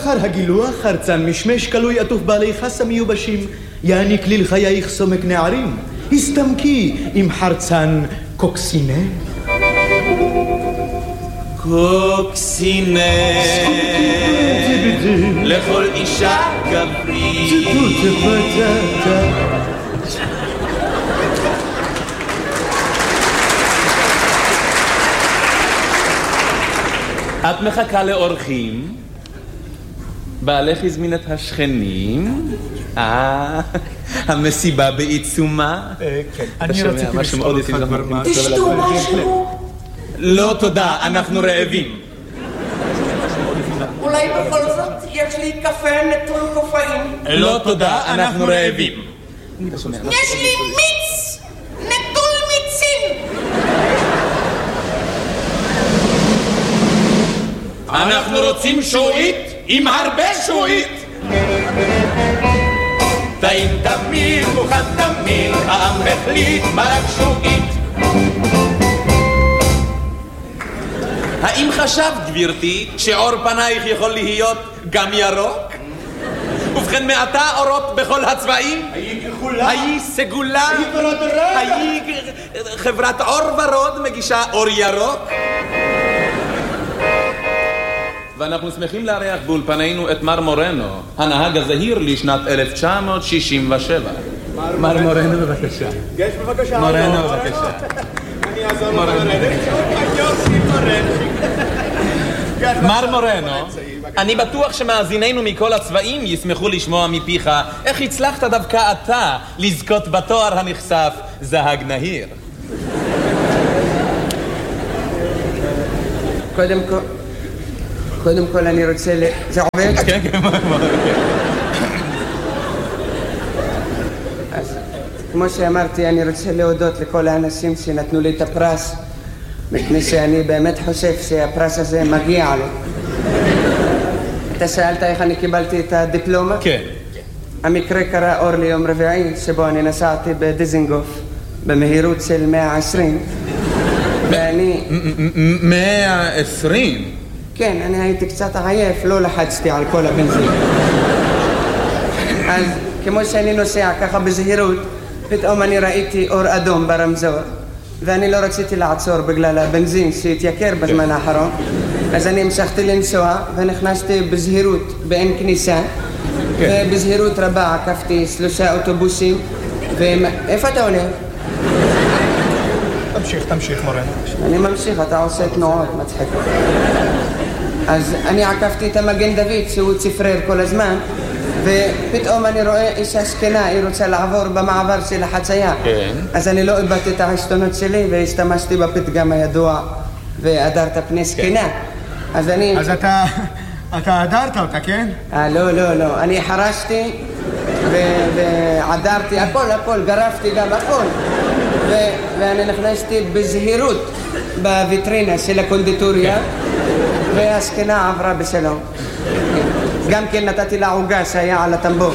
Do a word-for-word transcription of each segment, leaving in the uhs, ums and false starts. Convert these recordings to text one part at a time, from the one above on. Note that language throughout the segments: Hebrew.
אחר הגילוח, חרצן משמש כלוי עטוף בעלי חסה מיובשים, יעניק לי לחייך סומק נערים. הסתמקי עם חרצן קוקסינה. קוקסינה לכל אישה גברית. את מחכה לאורחים? בעלך הזמין את השכנים? אה, המסיבה בעיצומה? כן, אני רציתי לשאול אותך כבר מה. תשתו משהו? לא תודה, אנחנו רעבים. אולי בכל זאת יש לי קפה נטול קופאין? לא תודה, אנחנו רעבים. יש לי מיץ נטול מיצים. אנחנו רוצים שועית עם הרבה שועית. טעים תמיד, מוכן תמיד, העם החליט מרק שועית. האם חשבת, גברתי, שעור פנייך יכול להיות גם ירוק? ובכן מעתה אורות בכל הצבעים? היי כחולה. היי סגולה. היי ורוד רגע. היי חברת אור ורוד מגישה אור ירוק. ואנחנו שמחים לארח באולפנינו את מר מורנו, הנהג הזהיר לשנת אלף תשע מאות שישים ושבע. מר מורנו בבקשה. יש בבקשה. מורנו בבקשה. אני אעזור מורנו. מר מורנו, אני בטוח שמאזיננו מכל הצבעים ישמחו לשמוע מפיך איך הצלחת דווקא אתה לזכות בתואר הנחשף זהג נהיר. קודם כל, קודם כל אני רוצה ל... זה עובד? כן, כן, אז כמו שאמרתי, אני רוצה להודות לכל האנשים שנתנו לי את הפרס, מפני שאני באמת חושב שהפרס הזה מגיע לי. אתה שאלת איך אני קיבלתי את הדיפלומה? כן. המקרה קרה אור ליום רביעי, שבו אני נסעתי בדיזינגוף במהירות של מאה ועשרים, ואני... מאה ועשרים? כן, אני הייתי קצת עייף, לא לחצתי על כל הבנזין. אז כמו שאני נוסע ככה בזהירות, פתאום אני ראיתי אור אדום ברמזור, ואני לא רציתי לעצור בגלל הבנזין שהתייקר בזמן האחרון, אז אני המשכתי לנסוע ונכנסתי בזהירות באין כניסה, ובזהירות רבה עקפתי שלושה אוטובוסים. ואיפה אתה עולה? תמשיך, תמשיך מורנו. אני ממשיך, אתה עושה תנועות מצחיקות. אז אני עקפתי את המגן דוד שהוא צפרר כל הזמן, ופתאום אני רואה אישה זקנה, היא רוצה לעבור במעבר של החצייה. כן. אז אני לא איבדתי את העשתונות שלי והשתמשתי בפתגם הידוע והדרת פני זקנה. אז אני... אז אתה... אתה הדרת אותה, כן? אה, לא, לא, לא. אני חרשתי ועדרתי, הכל, הכל, גרפתי גם הכל. ואני נכנסתי בזהירות בוויטרינה של הקונדיטוריה, והזקנה עברה בשלום. גם כן נתתי לה עוגה שהיה על הטמבור.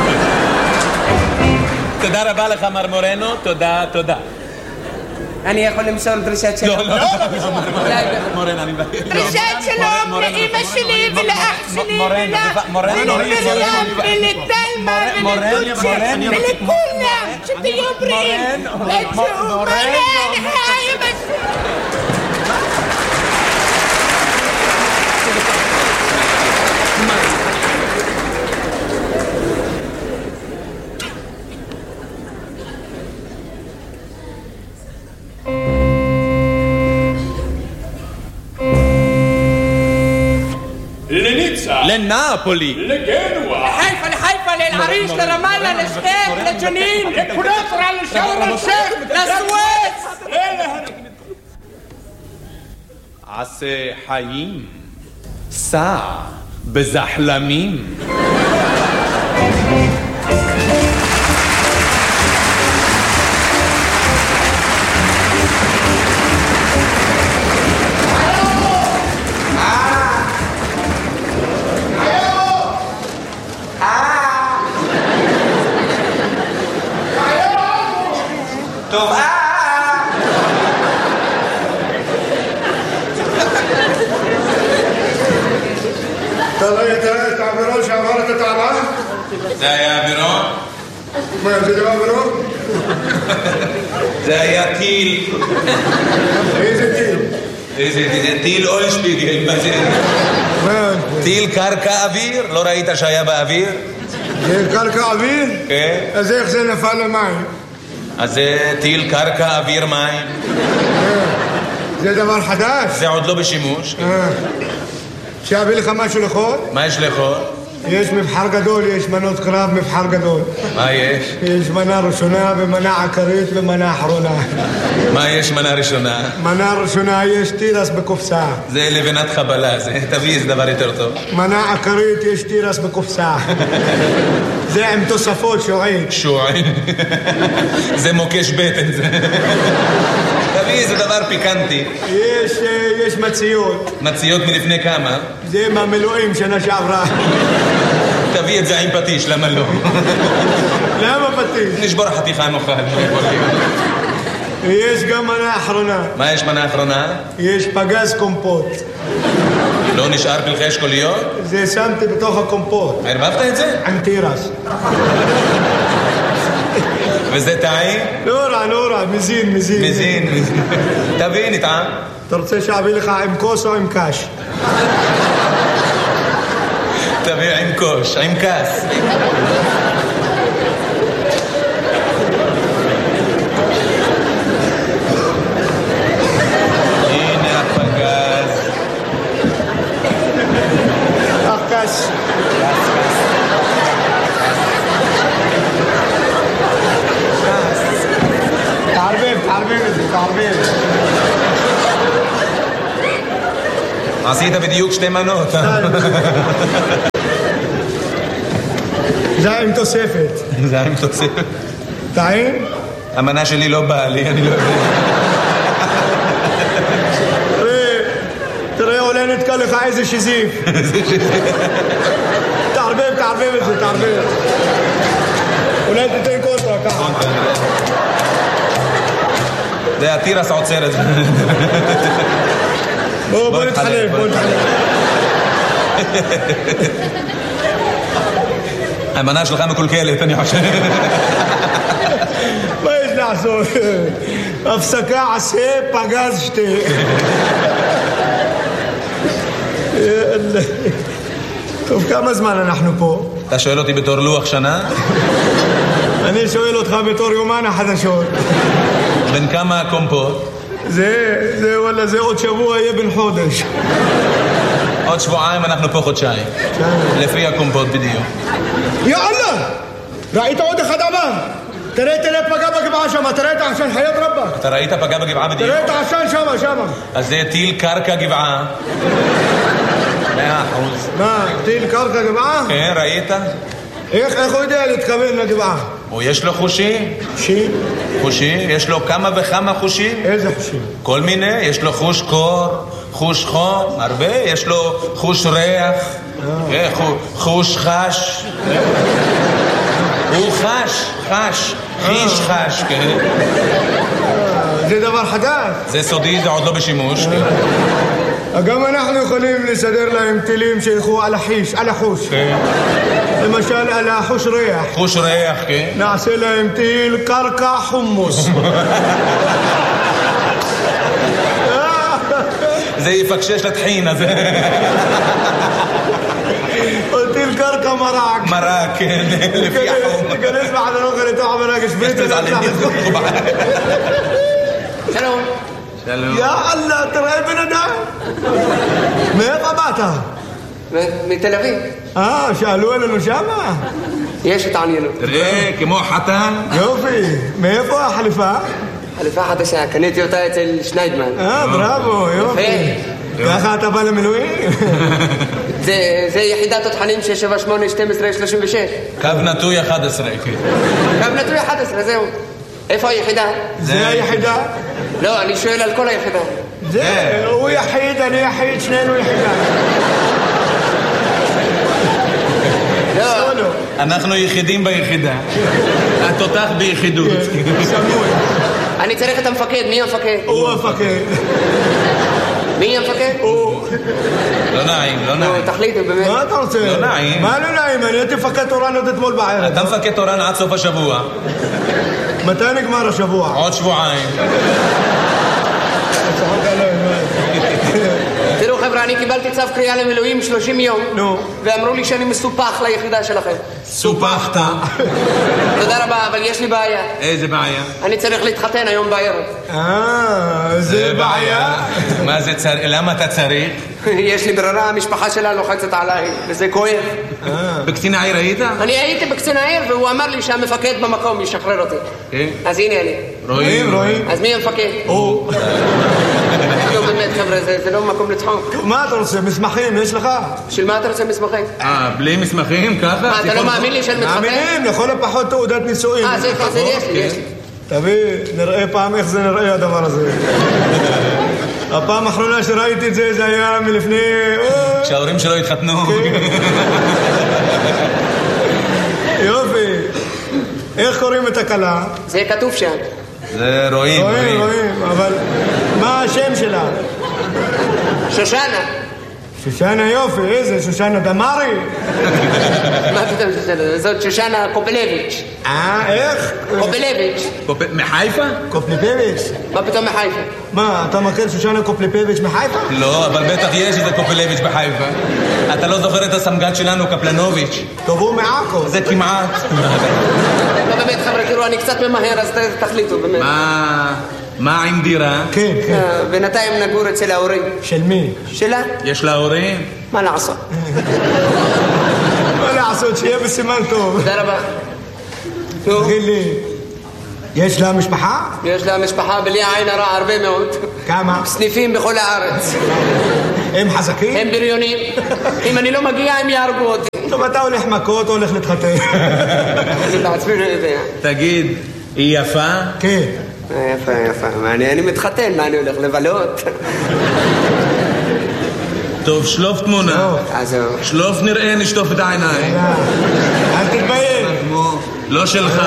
תודה רבה לך מר מורנו, תודה, תודה. אני יכול למסור דרישת שלום? לא, לא, לא, מורנו, אני... דרישת שלום לאמא שלי ולאח שלי ולמרים ולתלמה ולדוצ'ה ולכולם, שתהיו בריאים ותשאו מרן האמא שלי. לניצה, לנאפולי, לגנואה, לחיפה, לחיפה, ללעריש, לרמאללה, לשכם, לג'נין, לקונטרה, לשארם א-שייח, לסואץ. עשה חיים, סע בזחלמים. טוב, אה! אתה לא יודע את את הטעמה? זה היה אווירון? מה, זה דבר אווירון? זה היה טיל. איזה טיל? איזה טיל אולשפיגל, מה זה? טיל קרקע אוויר? לא ראית שהיה באוויר? זה קרקע אוויר? כן. אז איך זה נפל למים? אז זה טיל קרקע אוויר מים. זה דבר חדש? זה עוד לא בשימוש. שיביא לך משהו לאכול? מה יש לאכול? יש מבחר גדול, יש מנות קרב, מבחר גדול. מה יש? יש מנה ראשונה ומנה עקרית ומנה אחרונה. מה יש מנה ראשונה? מנה ראשונה יש תירס בקופסה. זה לבנת חבלה, זה תביא איזה דבר יותר טוב. מנה עקרית יש תירס בקופסה. זה עם תוספות שועין. שועין. זה מוקש בטן זה. תביא איזה דבר פיקנטי. יש, יש מציות. מציות מלפני כמה? זה מהמילואים שנה שעברה. תביא את זה עם פטיש, למה לא? למה פטיש? נשבור חתיכה נוכל. יש גם מנה אחרונה. מה יש מנה אחרונה? יש פגז קומפוט. לא נשאר פלחי אשכוליות? זה שמתי בתוך הקומפוט. ערבבת את זה? עם תירס. וזה טעים? לא רע, לא רע, מזין, מזין. מזין, מזין. תביא, נטעם. אתה רוצה שאביא לך עם כוס או עם קש? תביא עם קוש, עם כס. הנה הפגז. הקש. תערבב, תערבב את זה, תערבב. עשית בדיוק שתי מנות. זה עם תוספת. זה עם תוספת. טעים? המנה שלי לא באה לי, אני לא יודע. תראה, תראה, אולי נתקע לך איזה שזיף. תערבב, תערבב את זה, תערבב. אולי תתן קונטרה ככה. זה התירס עוצר את זה. בוא, בוא נתחלף, בוא נתחלף. המנה שלך מקולקלת, אני חושב. מה יש לעשות? הפסקה עשה, פגז שתה. טוב, כמה זמן אנחנו פה? אתה שואל אותי בתור לוח שנה? אני שואל אותך בתור יומן החדשות. בין כמה הקומפוט? זה, זה, וואלה, זה עוד שבוע יהיה בן חודש. עוד שבועיים אנחנו פה חודשיים. לפי הקומפוט בדיוק. יאללה! ראית עוד אחד עבר? תראה, תראה פגע בגבעה שמה, תראה את העשן, חיית רבק. אתה ראית פגע בגבעה בדיוק? תראה את העשן שמה, שמה. אז זה טיל קרקע גבעה. מאה אחוז. מה, טיל קרקע גבעה? כן, ראית? איך, איך הוא יודע להתכוון לגבעה? או יש לו חושים? חושים? חושים? יש לו כמה וכמה חושים? איזה חושים? כל מיני, יש לו חוש קור, חוש חום, הרבה, יש לו חוש ריח, חוש חש. הוא חש, חש, חיש חש, כן. זה דבר חדש. זה סודי, זה עוד לא בשימוש. גם אנחנו יכולים לסדר להם טילים שילכו על החיש, על החוש. למשל על החוש ריח. חוש ריח, כן. נעשה להם טיל קרקע חומוס. זה יפקשש לטחין הזה. או טיל קרקע מרק. מרק, כן. לפי החום. תיכנס בעד הנוכל לתוך המרק, שברית ונצח. שלום. שלום. יא אללה, תראה בן אדם. מאיפה באת? מתל אביב. אה, שאלו עלינו שמה? יש התעניינות. תראה, כמו חתן. יופי. מאיפה החליפה? חליפה חדשה, קניתי אותה אצל שניידמן. אה, בראבו, יופי. ככה אתה בא למילואים? זה יחידת תותחנים שש שבע שמונה שתים עשרה שלושים ושש. קו נטוי אחת עשרה. קו נטוי אחת עשרה, זהו. איפה היחידה? זה היחידה? לא, אני שואל על כל היחידה. זה, הוא יחיד, אני יחיד, שנינו יחידה. לא. אנחנו יחידים ביחידה. התותח ביחידות. אני צריך את המפקד, מי המפקד? הוא המפקד. מי המפקד? לא נעים, לא נעים. תחליטו באמת. מה אתה רוצה? לא נעים. מה לא נעים? אני הייתי מפקד תורן עוד אתמול בערב. אתה מפקד תורן עד סוף השבוע. מתי נגמר השבוע? עוד שבועיים. תראו חבר'ה, אני קיבלתי צו קריאה למילואים שלושים יום. נו. ואמרו לי שאני מסופח ליחידה שלכם. סופחת. תודה רבה, אבל יש לי בעיה. איזה בעיה? אני צריך להתחתן היום בערב. אה, זה בעיה. מה זה צריך? למה אתה צריך? יש לי ברירה, המשפחה שלה לוחצת עליי, וזה כואב. בקצין העיר היית? אני הייתי בקצין העיר, והוא אמר לי שהמפקד במקום ישחרר אותי. אז הנה אני. רואים, רואים. אז מי המפקד? הוא. לא באמת חבר'ה, זה לא מקום לצחוק. מה אתה רוצה? מסמכים יש לך? של מה אתה רוצה מסמכים? אה, בלי מסמכים ככה? מה, אתה לא מאמין לי שאני מתחתן? מאמינים, לכל הפחות תעודת נישואים. אה, זה יש לי, יש לי. תביא, נראה פעם איך זה נראה הדבר הזה. הפעם האחרונה שראיתי את זה, זה היה מלפני... כשההורים שלו התחתנו. יופי. איך קוראים את הכלה? זה כתוב שם. זה רואים, רואים, רואים, אבל מה השם שלה? שושנה. שושנה יופי, איזה? שושנה דמרי? מה פתאום שושנה? זאת שושנה קופלביץ'. אה, איך? קופלביץ'. מחיפה? קופליפביץ'. מה פתאום מחיפה? מה, אתה מכיר שושנה קופליפביץ' מחיפה? לא, אבל בטח יש איזה קופלביץ' בחיפה. אתה לא זוכר את הסמג"ד שלנו, קפלנוביץ'? טוב, הוא מעכו. זה כמעט. לא באמת חבר'ה, תראו, אני קצת ממהר, אז תחליטו באמת. מה... מה עם דירה? כן, כן. בינתיים נגור אצל ההורים. של מי? שלה? יש לה הורים? מה לעשות? מה לעשות, שיהיה בסימן טוב. תודה רבה. תגיד לי, יש לה משפחה? יש לה משפחה בלי עין הרע הרבה מאוד. כמה? סניפים בכל הארץ. הם חזקים? הם בריונים. אם אני לא מגיע, הם יהרגו אותי. טוב, אתה הולך מכות או הולך להתחתן? אני בעצמי לא יודע. תגיד, היא יפה? כן. יפה, יפה. מה, אני מתחתן, מה אני הולך לבלות? טוב, שלוף תמונה. עזוב. שלוף נראה, נשטוף את העיניים. אל תתבייש. לא שלך.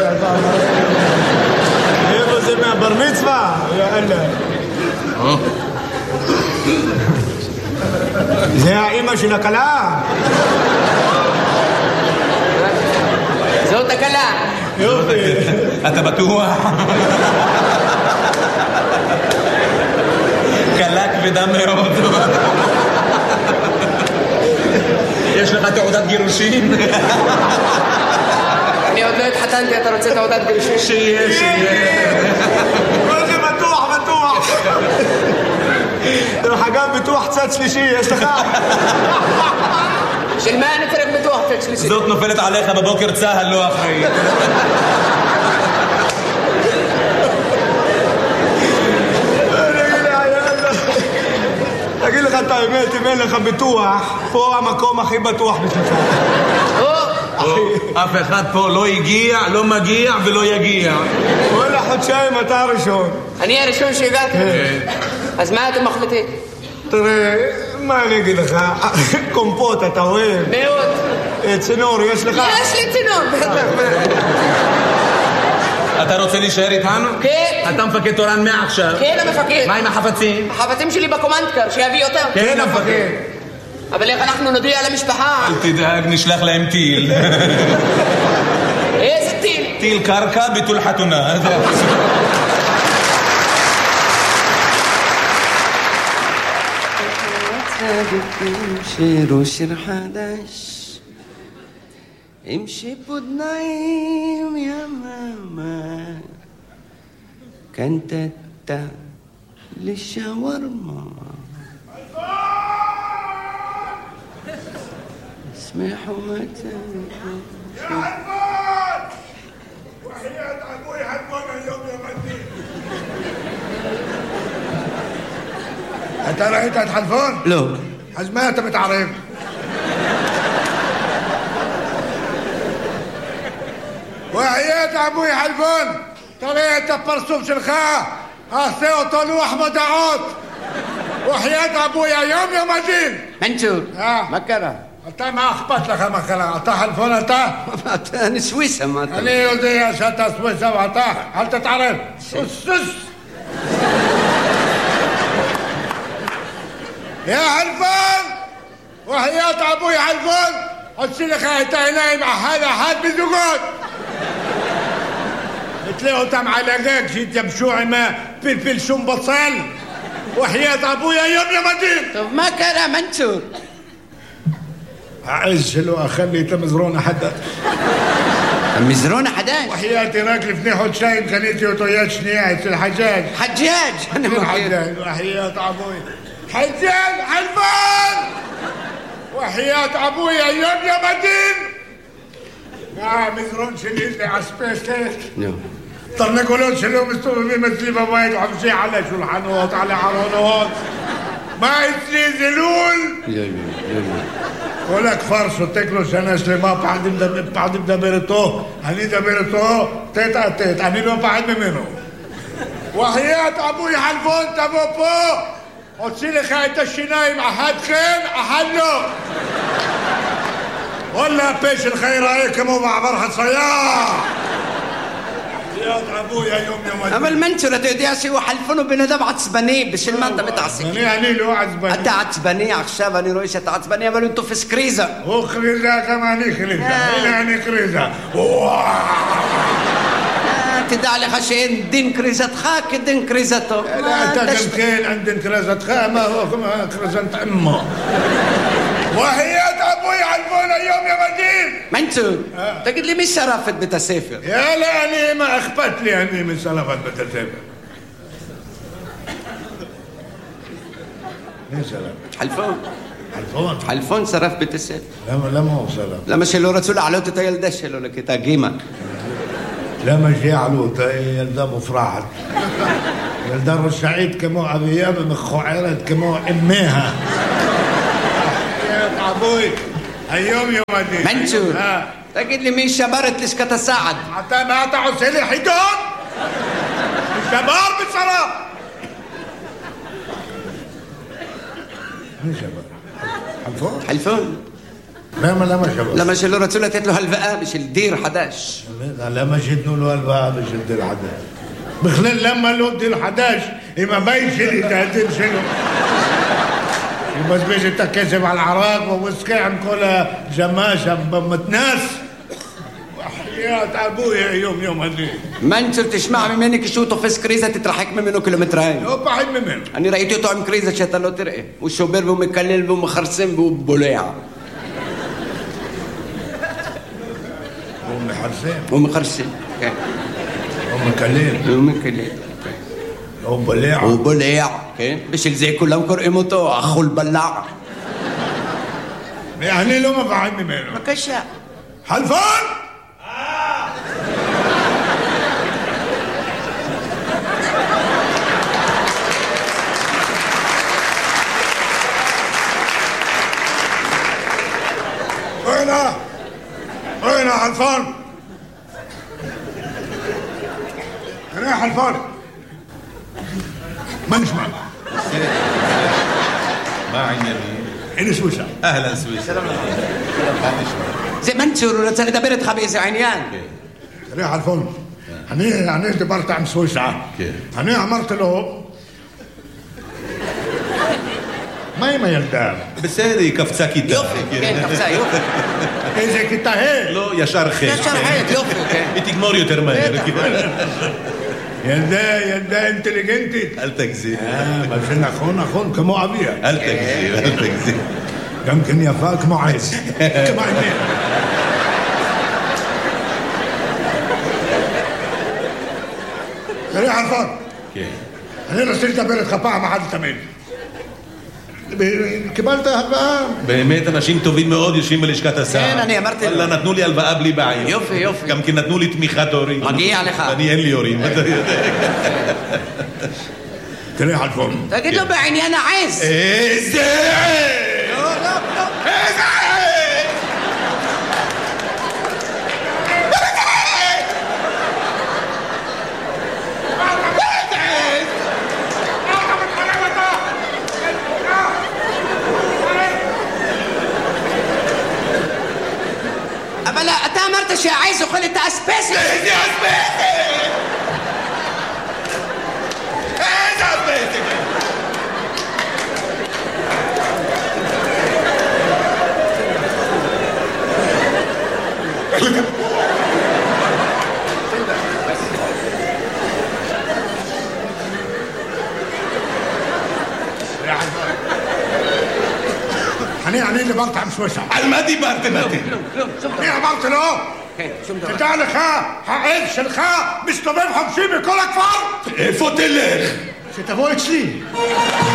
איפה זה מהבר מצווה? יאללה. זה האמא של הכלה? זאת הכלה. יופי. אתה בטוח? קלה כבדה מאוד. יש לך תעודת גירושים? אני עוד לא התחתנתי, אתה רוצה תעודת גירושים? שיהיה, שיהיה. מה זה בטוח, בטוח. דרך אגב, ביטוח צד שלישי, יש לך? של מה אני צריך ביטוח צד שלישי? זאת נופלת עליך בבוקר צהל, לא אחראי. תגיד לך את האמת, אם אין לך ביטוח, פה המקום הכי בטוח בשבילך. אף אחד פה לא הגיע, לא מגיע ולא יגיע. וואלה, חודשיים אתה הראשון. אני הראשון שהגעתי? אז מה אתם מחליטים? תראה, מה אני אגיד לך? קומפוט אתה אוהב? מאוד. צינור יש לך? יש לי צינור, בטח. אתה רוצה להישאר איתנו? כן. אתה מפקד תורן מעכשיו? כן, המפקד. מה עם החפצים? החפצים שלי בקומנדקר, שיביא אותם. כן, המפקד. אבל איך אנחנו נודיע למשפחה? אל תדאג, נשלח להם טיל. איזה טיל? טיל קרקע ביטול חתונה. שירו שיר חדש עם שיפודניים יממה קנטטה לשווארמה اسمحوا متى يا حلبان وحياة أبوي حلبان اليوم يوم الدين أنت رأيت حلفان؟ לא. אז מה אתה מתערב? وحياة أبوي حلفان תראה את הפרצוף שלך עשה אותו לוח מודעות وحياة أبوي היום יום הדין מנצ'ור, אה. מה קרה? אתה מה אכפת לך מה קרה? אתה חלפון אתה? אני סוויסה, מה אתה? אני יודע שאתה סוויסה ואתה אל תתערב סוס סוס يا حلفان وحياة ابوي حلفان قلت لك انت نايم هذا حد بزقوط تلاقوا تم علاقاك جيت يمشوع ما فلفل شم بصل وحياة ابويا يوم يا مدين. طب ما كان منصور اعز له اخلي تمزرونه حدا مزرونه حداش وحياتي راكل في نحو شايم خليتي وطيات شنيعة الحجاج حجاج انا الحجاج وحياة ابوي حجاج حلفان وحياة ابويا يوم يا مدين. اه مزرون شليت لي عسبيستيك طرنا قولون شلو مستوى بمثلي بابايد وحمشي على شلحانوات على عرونوات ما يسلي زلول ولك فرص وتاكلوا سنة سليما بعد بعد دبرتو هني دبرتو تيت اتيت هني لو بعد منه وحياة ابوي حلفون تبوبو وتصيلي خايت الشنايم احد خين احلو ولا بيش الخير هيك مو مع فرحة صياح يا ابويا يوم يوم اما المنشورة تودياسي وحلفونه بندم عصباني بش المادة بتاعسك يعني له عصباني انت عصباني عخشاب اني رئيسة عصباني بل انتو في سكريزة هو خريزة كمان خريزة يعني خريزة تدع لي خشين دين كريزة خاك دين كريزته لا انت كمكين عند كريزة خا ما هو كريزة امه وحياة ابوي علفونا يوم يا مدين. منصور تقول لي مش شرافة بتسافر يا لا اني ما اخبت لي اني من شرافة بتسافر. مين شرف؟ حلفون حلفون حلفون شرف بتسافر لا لا ما هو شرف لما شلو رسول علوته تيلدش شلو لك تاقيمة لما جي علوته يلدم فرحت يلدم السعيد كمو ابياب مخو عيرت كمو اميها يا ابوي اليوم يوم الدين منصور تقول لي مين شبرت ليش كتساعد حتى ما تعسلي حيدون الشبار بالصلاة مين شبر؟ حلفون؟ حلفون لما لما شبر لما شلو رسولة تتلو هالفقا مش الدير حداش لما شدنوا له هالفقا مش الدير حداش بخلال لما له الدير حداش إما بيشلي تهدين شنو بس بيجي تكسب على العراق ووسكي عم كل جماشة بمتناس وحياة ابويا يوم يوم هدي منصور تسمع منك شو طفس كريزة تترحك منه كيلومترين هو بعد منه أنا رأيته طعم كريزة شتلو ترقي والشوبير بو مكلل بو مخرسم بو بوليع هو مخرسم بو مخرسم هو مكلل بو مكلل هو بوليع هو بوليع بش زي كلهم كرقمتو أخو البلاع يعني لو ما بعد منه مكشا حلفان وين وين حلفان وين حلفان ما نسمع ما عندنا هنا سويسرا اهلا سويسرا زي منصور رسالة دبرت خبيث عينيان ريح الفون هني هني دبرت عن سويسرا هني عمرت له ما ما يلدام בסדר, קפצה כיתה. יופי, כן, קפצה, יופי. איזה כיתה ה'? לא, ישר ח'. ישר ח', יופי, כן. היא תגמור יותר מהר. ילדה, ילדה אינטליגנטית. אל תגזים. מה זה נכון, נכון, כמו אביה. אל תגזים, אל תגזים. גם כן יפה כמו עז. כמו עניין. תראה חלפון. כן. אני רוצה לדבר איתך פעם אחת לתמיד. קיבלת הלוואה? באמת אנשים טובים מאוד יושבים בלשכת השר. כן, אני אמרתי לו. נתנו לי הלוואה בלי בעיה. יופי, יופי. גם כי נתנו לי תמיכת הורים. מגיע לך. אני אין לי הורים, אתה יודע. תראה חלפון. תגיד לו בעניין העז. איזה עז! לא, לא, לא. איזה עז! אבל אתה אמרת שהעז אוכל את האספסת. איזה אספסת! איזה אספסת! אני, אני דיברתי עם סוויסה. על מה דיברתם אתם? אני אמרתי לו, תדע לך, העד שלך מסתובב חופשי בכל הכפר. איפה תלך? שתבוא אצלי.